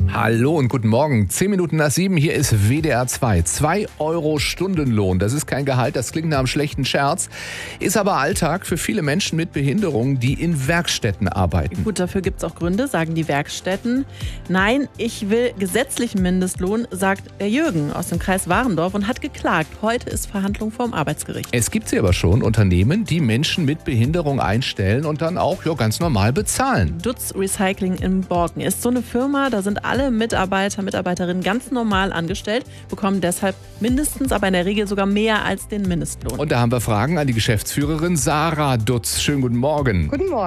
Hallo und guten Morgen. 10 Minuten nach 7, hier ist WDR 2. 2 Euro Stundenlohn. Das ist kein Gehalt, das klingt nach einem schlechten Scherz. Ist aber Alltag für viele Menschen mit Behinderung, die in Werkstätten arbeiten. Gut, dafür gibt es auch Gründe, sagen die Werkstätten. Nein, ich will gesetzlichen Mindestlohn, sagt der Jürgen aus dem Kreis Warendorf und hat geklagt. Heute ist Verhandlung vorm Arbeitsgericht. Es gibt sie aber schon, Unternehmen, die Menschen mit Behinderung einstellen und dann auch ganz normal bezahlen. Dutz Recycling in Borken ist so eine Firma, da sind alle Mitarbeiter, Mitarbeiterinnen ganz normal angestellt, bekommen deshalb mindestens, aber in der Regel sogar mehr als den Mindestlohn. Und da haben wir Fragen an die Geschäftsführerin Sarah Dutz. Schönen guten Morgen. Guten Morgen.